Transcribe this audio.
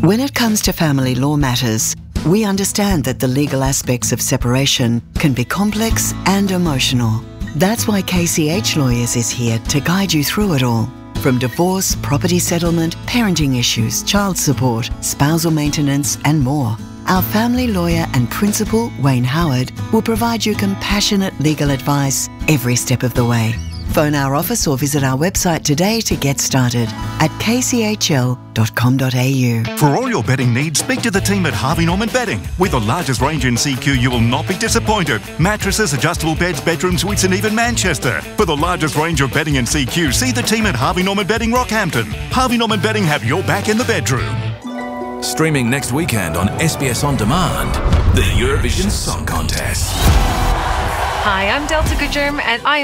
When it comes to family law matters, we understand that the legal aspects of separation can be complex and emotional. That's why KCH Lawyers is here to guide you through it all. From divorce, property settlement, parenting issues, child support, spousal maintenance, and more. Our family lawyer and principal, Wayne Howard, will provide you compassionate legal advice every step of the way. Phone our office or visit our website today to get started at kchl.com.au. For all your bedding needs, speak to the team at Harvey Norman Bedding. With the largest range in CQ, you will not be disappointed. Mattresses, adjustable beds, bedroom suites, and even Manchester. For the largest range of bedding in CQ, see the team at Harvey Norman Bedding, Rockhampton. Harvey Norman Bedding have your back in the bedroom. Streaming next weekend on SBS On Demand, the Eurovision Song Contest. Hi, I'm Delta Goodgerm, and I am